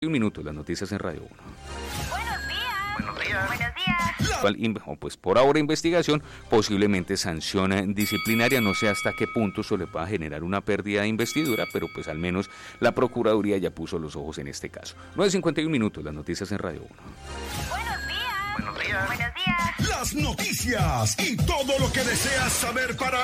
Un minuto, las noticias en Radio 1. Buenos días. Buenos días. Buenos días. Pues por ahora investigación, posiblemente sanción disciplinaria, no sé hasta qué punto eso le va a generar una pérdida de investidura, pero pues al menos la Procuraduría ya puso los ojos en este caso. 9:51 minutos, las noticias en Radio 1. Buenos días. Buenos días. Buenos días. Las noticias y todo lo que deseas saber para